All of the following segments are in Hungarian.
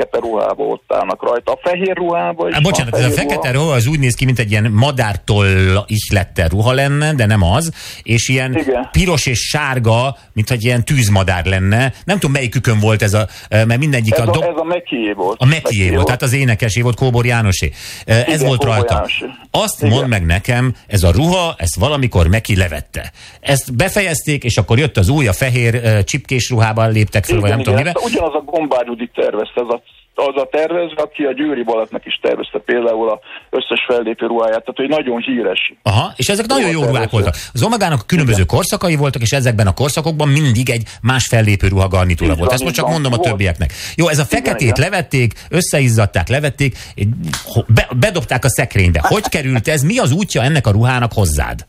fekete ruhába ott állnak rajta. A fehér ruhába is. Bocsánat, ez a fekete ruha az úgy néz ki, mint egy ilyen madártoll ihletten ruha lenne, de nem az, és ilyen piros és sárga, mint hogy ilyen tűzmadár lenne. Nem tudom, melyikükön volt ez mert mindegyik ez a Mekié volt. A Mekié volt, tehát az énekesé volt, Kóbor Jánosé. Ez igen, volt Kóbor rajta. Jánosé. Azt mondd meg nekem, ez a ruha, ezt valamikor Meki levette. Ezt befejezték, és akkor jött az új, a fehér csipkés ruhában léptek fel, vagy nem tudom mivel. Ugyanaz a Gombár Judit tervezte, az a tervező, aki a Győri Balettnek is tervezte például az összes fellépő ruháját, tehát hogy nagyon híres. Aha, és ezek nagyon jó ruhák voltak. Az Omegának különböző korszakai voltak, és ezekben a korszakokban mindig egy más fellépő ruha garnitúra volt. Ezt most csak mondom a többieknek. Jó, ez a feketét levették, összeizzadták, levették, bedobták a szekrénybe. Hogy került ez? Mi az útja ennek a ruhának hozzád?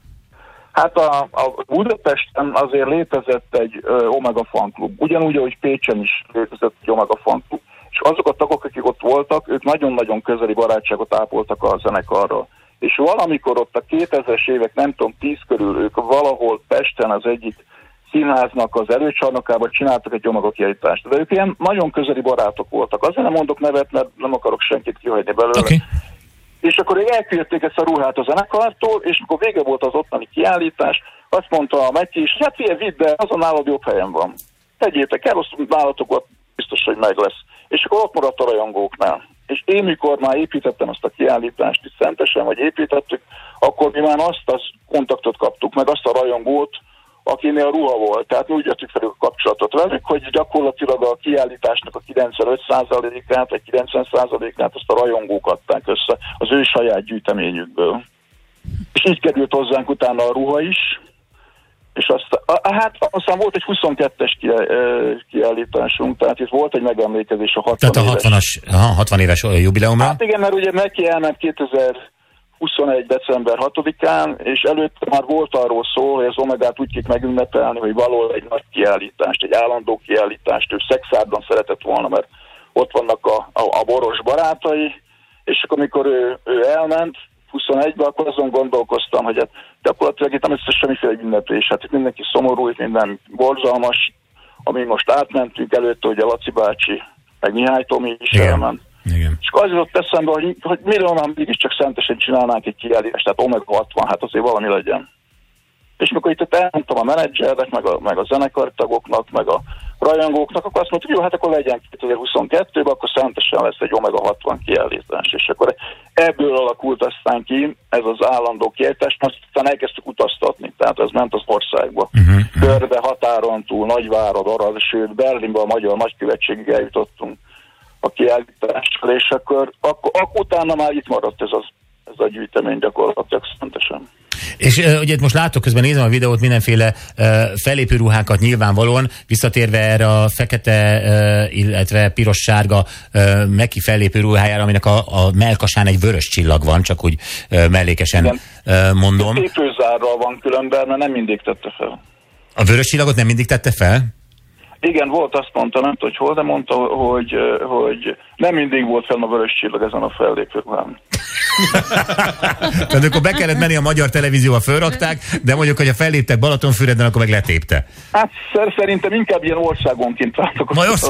Hát a Budapesten azért létezett egy Omega fanklub. Ugyanúgy, ahogy Pécsen is létezett egy Omega fanklub. És azok a tagok, akik ott voltak, ők nagyon-nagyon közeli barátságot ápoltak a zenekarral. És valamikor ott a 2000-es évek, nem tudom, 10 körül ők valahol Pesten az egyik színháznak az előcsarnokában csináltak egy Omega kiállítást. De ők ilyen nagyon közeli barátok voltak. Azért nem mondok nevet, mert nem akarok senkit kihagyni belőle. Okay. És akkor elkérték ezt a ruhát a zenekartól, és amikor vége volt az ottani kiállítás, azt mondta a Meki is, hát vidd, de azon nálad jobb helyen van. Tegyétek el, azt nálatok ott biztos, hogy meg lesz. És akkor ott maradt a rajongóknál. És én, mikor már építettem azt a kiállítást, itt Szentesen, vagy építettük, akkor mi már azt a kontaktot kaptuk, meg azt a rajongót, akinél a ruha volt. Tehát mi úgy jöttük fel a kapcsolatot velük, hogy gyakorlatilag a kiállításnak a 95%-át, vagy 90%-át azt a rajongók adták össze az ő saját gyűjteményükből. És így került hozzánk utána a ruha is, és aztán volt egy 22-es kiállításunk, tehát itt volt egy megemlékezés a 60 éves. Tehát a 60 éves jubileumra? Hát igen, mert ugye Meki elment 2021. december 6-án, és előtte már volt arról szó, hogy az Omegát úgy kék megünnepelni, hogy valahol egy nagy kiállítást, egy állandó kiállítást, ő Szexárdon szeretett volna, mert ott vannak a boros barátai, és akkor amikor ő elment 21-ben, akkor azon gondolkoztam, hogy hát gyakorlatilag itt nem összes semmiféle ünneplés, hát itt mindenki szomorú, itt minden borzalmas, ami most átmentünk előtte, hogy a Laci bácsi, meg Mihály Tomi is elment. Igen. És akkor az jutott eszembe, hogy miről már mégiscsak Szentesen csinálnánk egy kiállítást, tehát Omega 60, hát azért valami legyen. És mikor itt elmondtam a menedzsernek, meg a zenekartagoknak, meg a rajongóknak, akkor azt mondtuk, jó, hát akkor legyen 2022-ben, akkor Szentesen lesz egy Omega 60 kiállítás. És akkor ebből alakult aztán ki ez az állandó kiállítás, aztán elkezdtük utaztatni, tehát ez ment az országba. Körbe, határon túl, Nagyvárad, Arad, sőt Berlinbe a Magyar Nagykövetségig eljutottunk a kiállítással, és akkor utána már itt maradt ez a gyűjtemény gyakorlatilag Szentesen. És ugye most látok, közben nézem a videót, mindenféle fellépő ruhákat nyilvánvalóan, visszatérve erre a fekete, illetve piros-sárga Meki fellépő ruhájára, aminek a mellkasán egy vörös csillag van, csak úgy mellékesen mondom. Tépőzárral van különben, mert nem mindig tette fel. A vörös csillagot nem mindig tette fel? Igen, volt, azt mondta, nem tudom, hogy hol, de mondta, hogy nem mindig volt fel a vörös csillag ezen a fellépő ruhán. Tehát akkor be kellett menni a magyar televízióba, fölrakták, de mondjuk, hogy a felléptek Balatonfüreden, akkor meg letépte. Hát szerintem inkább ilyen országonként váltak.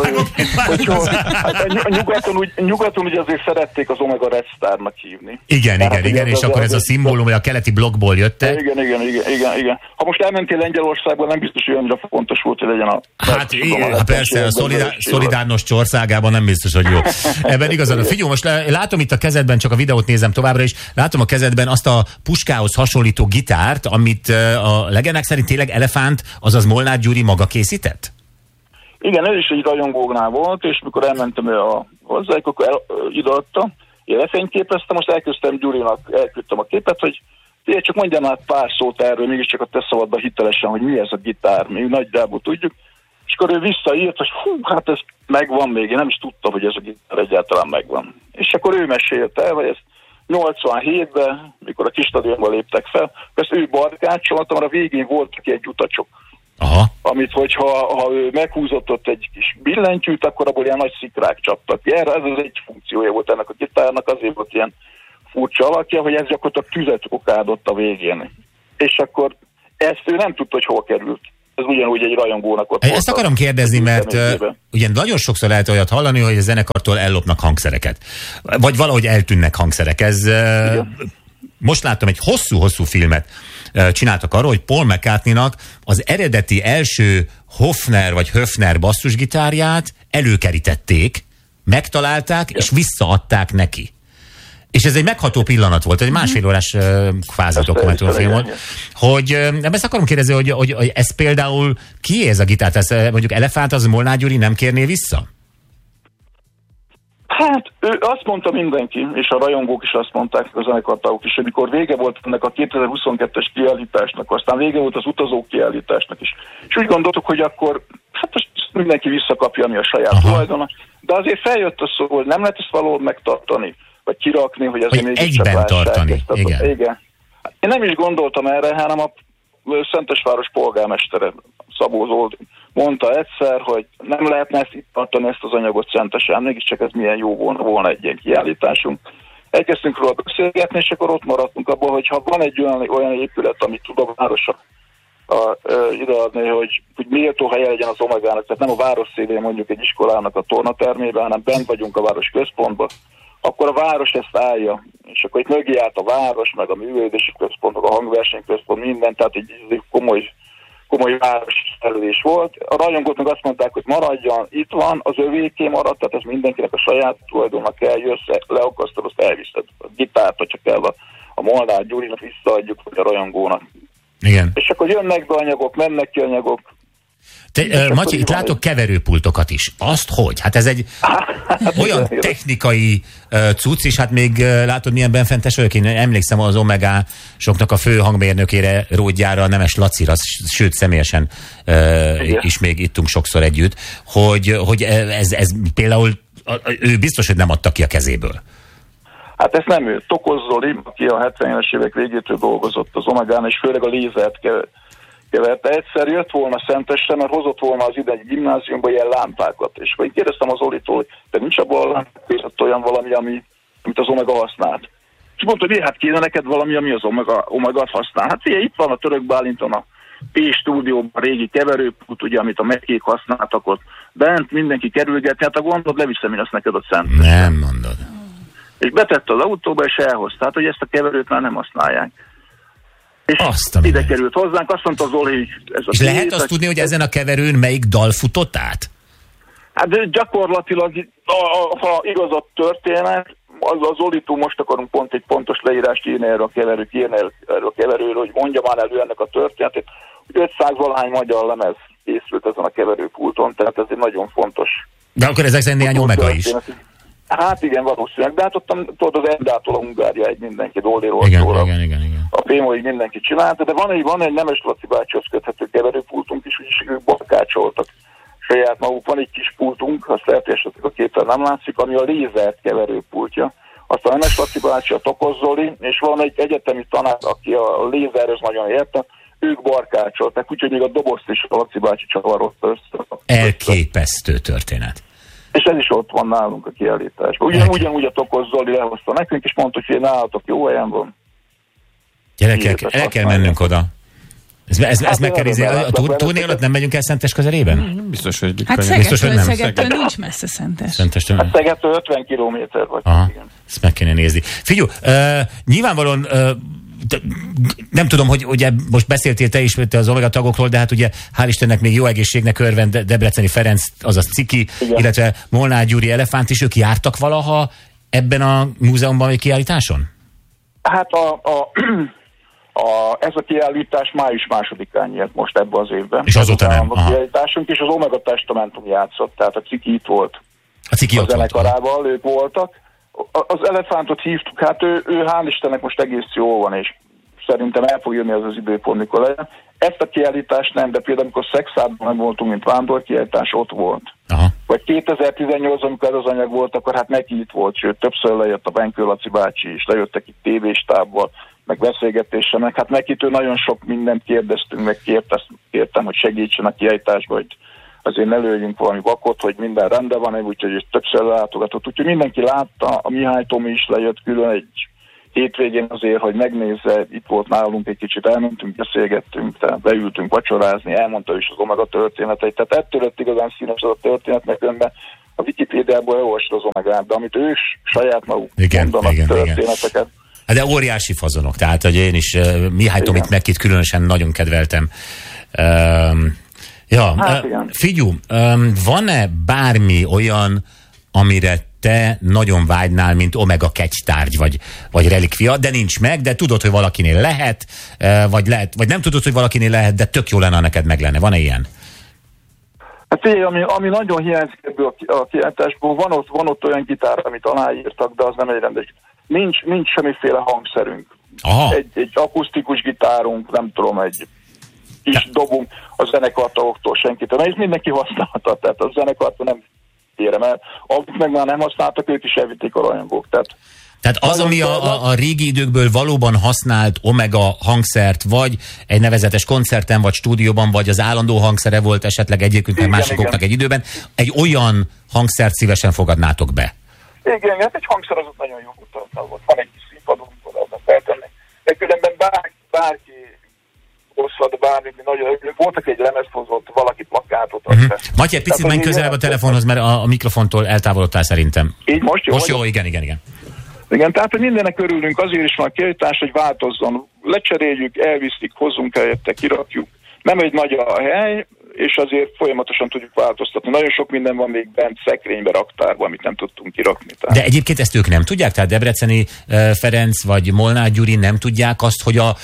Nyugaton ugye azért szerették az Omega Red Starnak hívni. Igen, és akkor ez a szimbólum, hogy a keleti blokkból jöttek. Igen. Ha most elmentél Lengyelországban, nem biztos, hogy annyira fontos volt, hogy legyen a... Hát persze, a Szolidárnosc országában nem biztos, hogy jó. Ebben igazad. Figyelj, most látom itt a kezedben, csak a videót nézem továbbra is, látom a kezedben azt a puskához hasonlító gitárt, amit a legendák szerint tényleg Elefánt, azaz Molnár Gyuri maga készített? Igen, ez is egy rajongógnál volt, és mikor elmentem hozzájuk, akkor ideadta, én lefényképeztem, most elkezdtem Gyurinak, elküldtem a képet, hogy csak mondjam már pár szót erről, mégiscsak a te szabadban hitelesen, hogy mi ez a gitár, mi nagyjából tudjuk. És akkor ő visszaírt, hogy hát ez megvan még, én nem is tudtam, hogy ez a gitár egyáltalán megvan. És akkor ő mesélte el, hogy ezt 87-ben, mikor a kis stadionban léptek fel, ezt ő barkácsolta, mert a végén volt egy utacsok. Aha. Amit, hogyha ő meghúzott ott egy kis billentyűt, akkor abból ilyen nagy szikrák csaptak. Erre ez az egy funkciója volt ennek a gitárnak, azért volt ilyen furcsa alakja, hogy ez gyakorlatilag tüzet okádott a végén. És akkor ezt ő nem tudta, hogy hol került. ez ugyanúgy egy rajongónak ott. Ezt akarom kérdezni, mert ugye nagyon sokszor lehet olyat hallani, hogy a zenekartól ellopnak hangszereket. Vagy valahogy eltűnnek hangszerek. Ez most láttam egy hosszú-hosszú filmet csináltak arról, hogy Paul McCartney-nak az eredeti első Hofner vagy Höfner basszusgitárját előkerítették, megtalálták, és visszaadták neki. És ez egy megható pillanat volt, egy másfél órás kvázi dokumentumfilm volt, hogy ezt akarom kérdezni, hogy ez például kié ez a gitár? Ez mondjuk Elefánt, az Molnár Gyuri nem kérné vissza? Hát ő azt mondta mindenki, és a rajongók is azt mondták, a zenekartagok is, amikor vége volt ennek a 2022-es kiállításnak, aztán vége volt az utazók kiállításnak is. És úgy gondoltuk, hogy akkor hát mindenki visszakapja, ami a saját tulajdona, de azért feljött a szó, hogy nem lehet ezt valahol megtartani, vagy kirakni, hogy azért mégiscsak egyben tartani. Igen. Én nem is gondoltam erre, hanem a Szentesváros polgármestere, Szabó Zoldi mondta egyszer, hogy nem lehetne ezt itt tartani, ezt az anyagot Szentesen, mégiscsak ez milyen jó volna egy ilyen kiállításunk. Elkezdtünk róla beszélgetni, és akkor ott maradtunk abban, hogy ha van egy olyan épület, amit tud a városa ideadni, hogy méltó helye legyen az Omegának, tehát nem a város szélén mondjuk egy iskolának a tornatermében, hanem bent vagyunk a város központban, akkor a város ezt állja, és akkor itt mögé állt a város, meg a művelődési központ, meg a hangversenyközpont, minden, tehát egy komoly városfelelés volt. A rajongók meg azt mondták, hogy maradjon, itt van, az övéké maradt, tehát ez mindenkinek a saját tulajdonnak kell, jössz, leakasztod, azt elviszed. A gitárt, hogyha kell a Molnár Gyurinak visszaadjuk, vagy a rajongónak. Igen. És akkor jönnek be anyagok, mennek ki anyagok. Matyi, itt látok keverőpultokat is. Azt hogy? Hát ez egy olyan technikai cucc, és hát még látod, milyen benfentes vagyok. Én emlékszem az Omega-soknak a fő hangmérnökére, Ródjára, Nemes Lacira, sőt személyesen is még ittunk sokszor együtt, hogy ez például ő biztos, hogy nem adta ki a kezéből. Hát ezt nem ő. Tokoz Zoli, aki a 70-es évek végétől dolgozott az Omegán, és főleg a lézert keverte. Egyszer jött volna Szentesre, mert hozott volna az idei gimnáziumba ilyen lámpákat. És akkor én kérdeztem az Olitól, hogy de nincs abban a lámpákat olyan valami, amit az Omega használt. És mondta, hogy hát kéne neked valami, ami az Omega használ. Hát figyelj, itt van a Török Bálinton a P-stúdióban a régi keverőpult, ugye, amit a Mekék használtak ott. Bent mindenki kerülget, hát a gondod, leviszem én azt neked a Szentesre. Nem mondod. És betette az autóba, és elhozta. Tehát, hogy ezt a keverőt már nem használják. És ide került hozzánk, azt mondta Zoli, hogy ez a... És lehet azt tudni, hogy ezen a keverőn melyik dal futott át? Hát gyakorlatilag, ha igaz a történet, az Zolitól most akarunk pont egy pontos leírást írni erről a keverőről, hogy mondja már elő ennek a történetét, hogy 500-valahány magyar lemez készült ezen a keverőpulton, tehát ez egy nagyon fontos... De akkor ezek szerint néhány Omega is. Hát igen, valószínűleg, de hát ott tudod, az Endától a Hungária egy mindenki Dolliról. Igen. A Pémoig mindenki csinálta, de van egy Nemes Laci bácsihoz köthető keverőpultunk is, úgyis ők barkácsoltak saját maguk. Van egy kis pultunk, azt lehet, hogy a képen nem látszik, ami a lézert keverőpultja. Azt a Nemes Laci bácsi, a Tokoz Zoli, és van egy egyetemi tanár, aki a lézerhez nagyon érte, ők barkácsoltak, úgyhogy még a dobozt is a Laci bácsi csavarozta össze. Elképesztő történet. És ez is ott van nálunk a kiállításban. Ugyanúgy a Tokoz Zoli lehozta nekünk, és mondta, hogy nálatok jó helyen van. Gyerekek, el kell mennünk oda. Ez meg kell ízni. A turné alatt nem megyünk el Szentes közelében? Biztos, hogy hát Szegettől nincs messze Szentes. Hát Szegettől 50 kilométer vagy. Igen. Ezt meg kéne nézni. Figyelj, nyilvánvalóan nem tudom, hogy ugye most beszéltél te is az Omega tagokról, de hát ugye hál' Istennek még jó egészségnek örvend Debreceni Ferenc, azaz Ciki, igen, illetve Molnár Gyuri, Elefánt is, ők jártak valaha ebben a múzeumban vagy kiállításon? Hát ez a kiállítás május 2-án nyílt most ebben az évben. És azóta nem? A kiállításunk, és az Omega Testamentum játszott, tehát a Ciki itt volt. A Ciki ott zenekarával ők voltak. Az Elefántot hívtuk, hát ő hál' Istennek most egész jól van, és szerintem el fog jönni az időpont, mikor legyen. Ezt a kiállítást nem, de például amikor Szexádban voltunk, mint vándorkiállítás, ott volt. Aha. Vagy 2018, amikor ez az anyag volt, akkor hát neki itt volt, sőt, többször lejött a Benkő Laci bácsi is, lejöttek itt tévéstábbal, meg beszélgetésre, meg hát nekitől nagyon sok mindent kérdeztünk, meg kértem, hogy segítsen a kiállításba, hogy azért ne lőjünk valami vakot, hogy minden rendben van, úgyhogy többször látogatott. Úgyhogy mindenki látta, a Mihály Tomi is lejött külön egy hétvégén azért, hogy megnézze, itt volt nálunk egy kicsit, elmentünk, beszélgettünk, tehát beültünk vacsorázni, elmondta is az Omega történeteit, tehát ettől lett igazán színes az a történet, mert önben a Wikipédiából elolvasd az Omegát, de amit ők saját maguk mondanak történeteket. De óriási fazonok, tehát hogy én is Mihály Tomit Mekit különösen nagyon kedveltem. Figyú, van-e bármi olyan, amire te nagyon vágynál, mint Omega kegytárgy, vagy relikvia, de nincs meg, de tudod, hogy valakinél lehet, vagy nem tudod, hogy valakinél lehet, de tök jó lenne, neked meg lenne. Van-e ilyen? Hát ami nagyon hiányzik ebből a kiállításból, van ott olyan gitár, amit aláírtak, de az nem egy rendes. Nincs semmiféle hangszerünk. Egy akusztikus gitárunk, nem tudom, egy kis dobunk a zenekartagoktól senkitől, és mindenki használta, tehát a zenekartól nem kérem el. Amit meg már nem használtak, ők is elvitték a rajongók. Tehát az, ami a régi időkből valóban használt Omega hangszert, vagy egy nevezetes koncerten, vagy stúdióban, vagy az állandó hangszere volt esetleg egyikünknek, másikoknak egy időben, egy olyan hangszert szívesen fogadnátok be? Igen, hát egy hangszer az ott nagyon jó mutatna volt. Van egy kis színpadunk, oda feltenni. De különben bárki hozhat bármi, nagyon örülök. Voltak egy lemezhozott, valaki plakátot. Matyi, egy picit menj közelebb a telefonhoz, mert a mikrofontól eltávolodtál szerintem. Így most jó? Most jó, igen. Igen, tehát, hogy mindennek örülünk, azért is van a kiállítás, hogy változzon. Lecseréljük, elviszik, hozzunk helyette, kirakjuk. Nem egy nagy a hely, és azért folyamatosan tudjuk változtatni. Nagyon sok minden van még bent szekrénybe, raktárban, amit nem tudtunk kirakni. Tehát. De egyébként ezt ők nem tudják? Tehát Debreceni Ferenc vagy Molnár Gyuri nem tudják azt, hogy a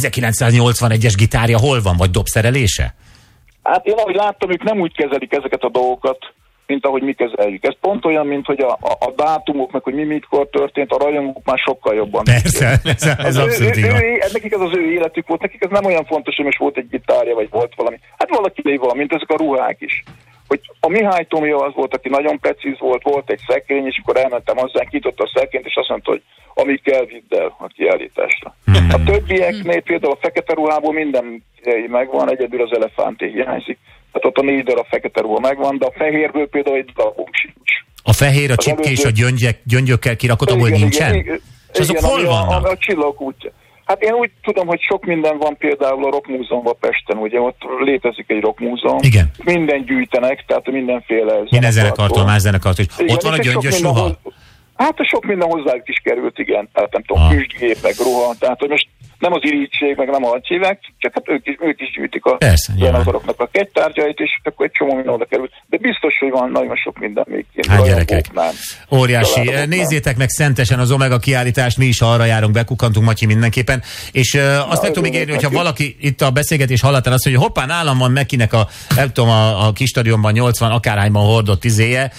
1981-es gitárja hol van, vagy dobszerelése? Hát én ahogy láttam, ők nem úgy kezelik ezeket a dolgokat, mint ahogy mi kezeljük. Ez pont olyan, mint hogy a dátumok, meg hogy mi mitkor történt, a rajongók már sokkal jobban. Persze, ez abszolút igaz. Nekik ez az ő életük volt, nekik ez nem olyan fontos, hogy most volt egy gitárja, vagy volt valami. Hát valakinél van, mint ezek a ruhák is. Hogy a Mihály Tomi az volt, aki nagyon precíz volt egy szekrény, és akkor elmentem hozzá, kinyitotta a szekrényt, és azt mondta, hogy amit kell, vidd el a kiállításra. A többieknél például a fekete ruhából minden megvan, egyedül az elefánté hiányzik. Tehát ott a 4 darab fekete ruha megvan, de a fehérről például egy darabunk sincs. A fehér, a csipke és a gyöngyökkel kirakott, ahol nincsen? És azok hol vannak? A csillagútja. Hát én úgy tudom, hogy sok minden van például a Rockmúzeumban Pesten, ugye ott létezik egy rockmúzeum. Igen. Minden gyűjtenek, tehát mindenféle minden zenekartól, más zenekartól. Ott van a gyöngyös ruha? Hát sok minden hozzájuk is került, igen. Tehát nem tudom, füstgépek, ruha, tehát hogy most nem az irítség, meg nem a csívek, csak hát ők is gyűjtik a zenekaroknak a kegytárgyait, és akkor egy csomó minden oda került. De biztos, hogy van nagyon sok minden még. Hát gyerekek, óriási. Nézzétek meg szentesen az Omega kiállítást, mi is arra járunk, bekukkantunk, Matyi, mindenképpen. És azt meg tudom ígérni, hogyha valaki itt a beszélgetés hallatán azt mondja, hogy hoppá, nálam van Mekinek nem tudom, a kis stadionban 80 akárhányban hordott izéje,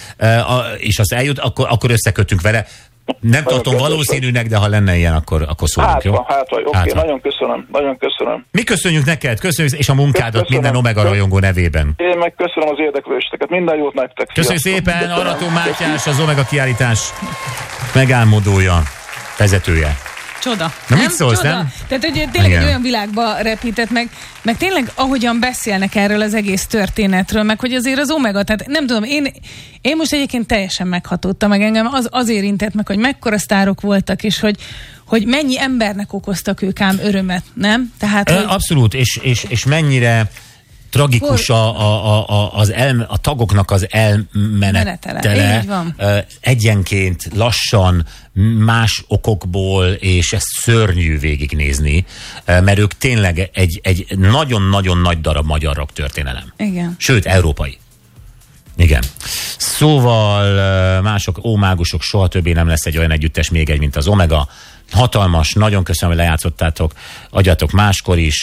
és azt eljut, akkor összekötünk vele. Nem tartom valószínűnek, de ha lenne ilyen, akkor szólunk, jó? Oké, nagyon köszönöm. Mi köszönjük neked, köszönjük, és a munkádat minden Omega rajongó nevében. Én meg köszönöm az érdeklődéseket, minden jót nektek. Köszönjük szépen, Arató Mátyás, az Omega kiállítás megálmodója, vezetője. Csoda. Na, mit szólsz, nem? Tehát, hogy tényleg egy olyan világba repített meg tényleg ahogyan beszélnek erről az egész történetről, meg hogy azért az Omega, tehát nem tudom, én most egyébként teljesen meghatódtam, meg engem az érintett meg, hogy mekkora sztárok voltak, és hogy mennyi embernek okoztak ők ám örömet, nem? Tehát, abszolút, és mennyire tragikus a tagoknak az elmenetele. Így van. Egyenként, lassan, más okokból, és ezt szörnyű végignézni, mert ők tényleg egy nagyon-nagyon nagy darab magyar rock történelem. Igen. Sőt, európai. Igen. Szóval mágusok, soha többé nem lesz egy olyan együttes még mint az Omega. Hatalmas, nagyon köszönöm, hogy lejátszottátok, adjatok máskor is.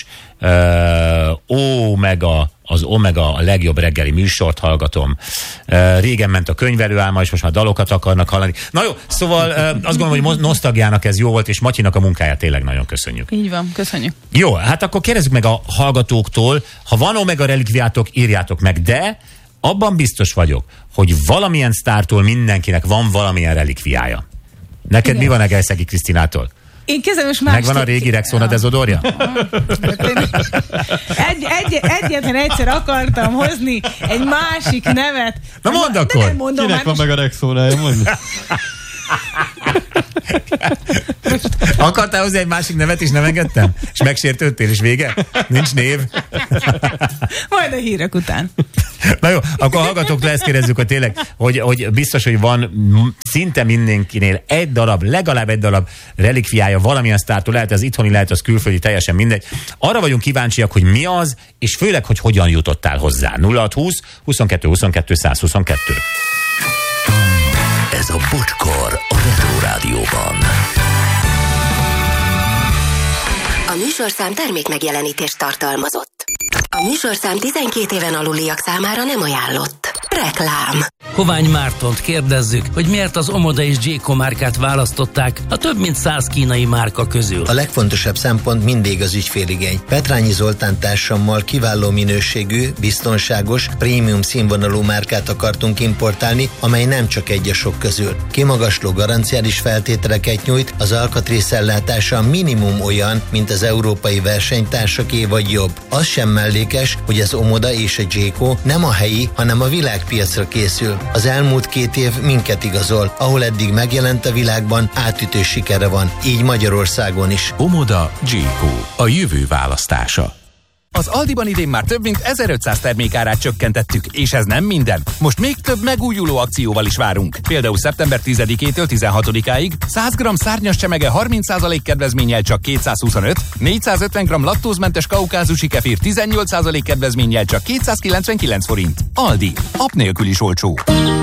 Az Omega, a legjobb reggeli műsort hallgatom. Régen ment a könyvelőálma, és most már dalokat akarnak hallani. Na jó, szóval azt gondolom, hogy nosztalgiának ez jó volt, és Matyinak a munkáját tényleg nagyon köszönjük. Így van, köszönjük. Jó, hát akkor kérdezzük meg a hallgatóktól, ha van Omega relikviátok, írjátok meg, de abban biztos vagyok, hogy valamilyen sztártól mindenkinek van valamilyen relikviája. Neked igen. Mi van Egelszegi Krisztinától? Én kezdem most más. Megvan a régi Rexona dezodorja? Egyetlen egyszer akartam hozni egy másik nevet. Na mondd akkor! Kinek van meg a Rexonája, mondd. Akartál hozzá egy másik nevet, és nem engedtem? És megsértődtél, és vége? Nincs név? Majd a hírek után. Na jó, akkor hallgatók le, ezt kérdezzük, hogy tényleg, hogy biztos, hogy van szinte mindenkinél legalább egy darab relikviája valamilyen sztártól, lehet az itthoni, lehet az külföldi, teljesen mindegy. Arra vagyunk kíváncsiak, hogy mi az, és főleg, hogy hogyan jutottál hozzá. 0620 22 22 122. Ez a Bocskor a Retro Rádióban. A műsorszám termék megjelenítést tartalmazott. A műsorszám 12 éven aluliak számára nem ajánlott. Reklám. Hovány Mártont kérdezzük, hogy miért az Omoda és Jayco márkát választották a több mint 100 kínai márka közül. A legfontosabb szempont mindig az ügyféligény. Petrányi Zoltán társammal kiváló minőségű, biztonságos, prémium színvonalú márkát akartunk importálni, amely nem csak egy a sok közül. Kimagasló garanciális feltételeket nyújt, az alkatrészellátása minimum olyan, mint az európai versenytársaké vagy jobb. Az sem mellékes, hogy az Omoda és a Jayco nem a helyi, hanem a világpiacra készül. Az elmúlt 2 év minket igazol, ahol eddig megjelent a világban, átütő sikere van, így Magyarországon is. Omoda, Jayco, a jövő választása. Az Aldiban idén már több mint 1500 termékárát csökkentettük, és ez nem minden. Most még több megújuló akcióval is várunk. Például szeptember 10-től 16-áig 100 g szárnyas csemege 30% kedvezménnyel csak 225, 450 g laktózmentes kaukázusi kefir 18% kedvezménnyel csak 299 forint. Aldi, app nélkül is olcsó.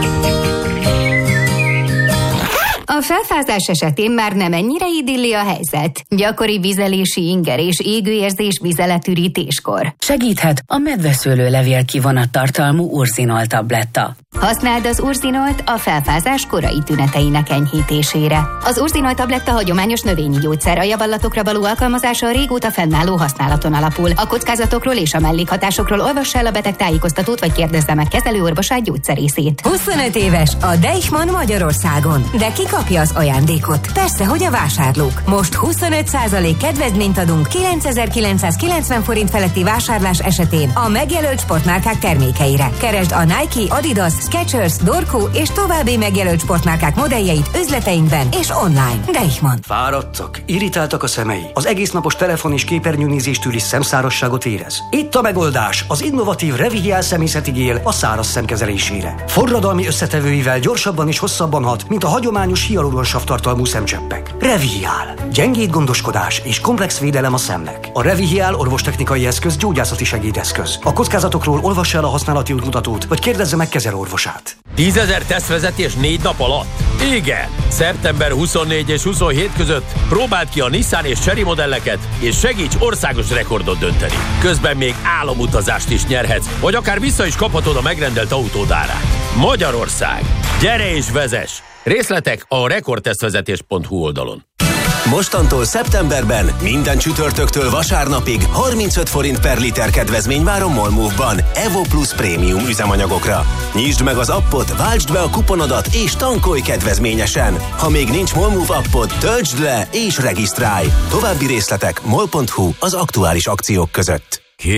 A felfázás esetén már nem ennyire idilli a helyzet. Gyakori vizelési inger és égőérzés vizeletürítéskor. Segíthet a medveszőlőlevél kivonattartalmú Urzinol tabletta. Használd az Urzinolt a felfázás korai tüneteinek enyhítésére. Az Urzinol tabletta hagyományos növényi gyógyszer, a javallatokra való alkalmazása régóta fennálló használaton alapul. A kockázatokról és a mellékhatásokról olvass el a beteg tájékoztatót, vagy kérdezze meg kezelőorvosát, gyógyszerészét. 25 éves a Deichmann Magyarországon. De ki kapja az ajándékot? Persze, hogy a vásárlók. Most 25% kedvezményt adunk 9990 forint feletti vásárlás esetén a megjelölt sportmárkák termékeire. Keresd a Nike, Adidas, Skechers, Dorco és további megjelölt sportmárkák modelljeit üzleteinkben és online. Deichmann. Fáradtak, irritáltak a szemei. Az egésznapos telefon és képernyőnézéstől is szemszárasságot érez. Itt a megoldás, az innovatív Revihial szemészetigél a száraz szemkezelésére. Forradalmi összetevőivel gyorsabban és hosszabban hat, mint a hagyományos hialuronsav tartalmú szemcseppek. Revihial. Gyengéd gondoskodás és komplex védelem a szemnek. A Revihial orvostechnikai eszköz gyógyászati segédeszköz. A kockázatokról olvassa el a használati útmutatót, vagy kérdezze meg kezelőorvosát. 10 000 tesztvezetés 4 nap alatt? Igen! Szeptember 24 és 27 között próbáld ki a Nissan és Chery modelleket, és segíts országos rekordot dönteni. Közben még álomutazást is nyerhetsz, vagy akár vissza is kaphatod a megrendelt autód árát. Magyarország! Gyere és vezess! Részletek a rekordtesztvezetés.hu oldalon. Mostantól szeptemberben minden csütörtöktől vasárnapig 35 forint per liter kedvezmény vár a MOL-MOVE-ban Evo Plus prémium üzemanyagokra. Nyisd meg az appot, váltsd be a kuponodat és tankolj kedvezményesen. Ha még nincs MOL-MOVE appod, töltsd le és regisztrálj. További részletek mol.hu az aktuális akciók között.